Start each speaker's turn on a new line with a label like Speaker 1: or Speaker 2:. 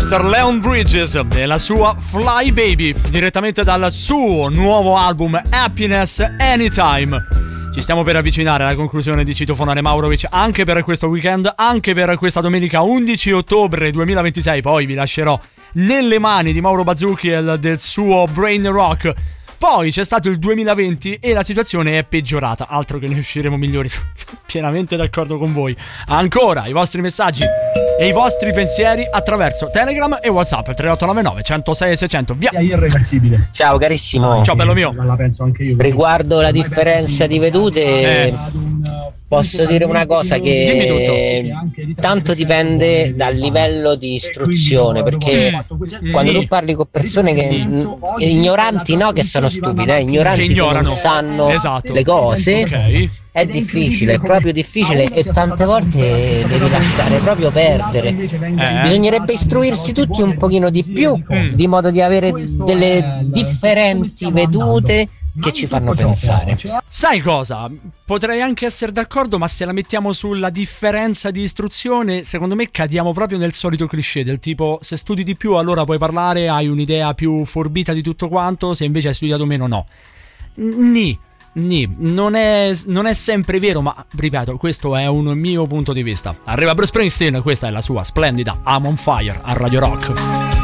Speaker 1: Mr. Leon Bridges e la sua Fly Baby, direttamente dal suo nuovo album Happiness Anytime. Ci stiamo per avvicinare alla conclusione di Citofonare Maurovic anche per questo weekend, anche per questa domenica 11 ottobre 2026. Poi vi lascerò nelle mani di Mauro Bazzucchi e del suo Brain Rock. Poi c'è stato il 2020 e la situazione è peggiorata, altro che ne usciremo migliori. Pienamente d'accordo con voi. Ancora i vostri messaggi e i vostri pensieri attraverso Telegram e WhatsApp 3899 106 600. Via.
Speaker 2: Irreversibile.
Speaker 3: Ciao carissimo.
Speaker 1: Ciao bello mio.
Speaker 2: La penso anche io.
Speaker 3: Riguardo la differenza di vedute, posso dire una cosa, che tanto dipende dal livello di istruzione, perché quando tu parli con persone che ignoranti, no che sono stupide, ignoranti, che non sanno le cose, è difficile, è proprio difficile, e tante volte devi lasciare proprio perdere. Bisognerebbe istruirsi tutti un pochino di più, di modo di avere delle differenti vedute che ci fanno pensare.
Speaker 1: Sai cosa? Potrei anche essere d'accordo, ma se la mettiamo sulla differenza di istruzione, secondo me cadiamo proprio nel solito cliché del tipo: se studi di più allora puoi parlare, hai un'idea più forbita di tutto quanto, se invece hai studiato meno no. Non è sempre vero, ma ripeto, questo è un mio punto di vista. Arriva Bruce Springsteen, questa è la sua splendida I'm on Fire a Radio Rock.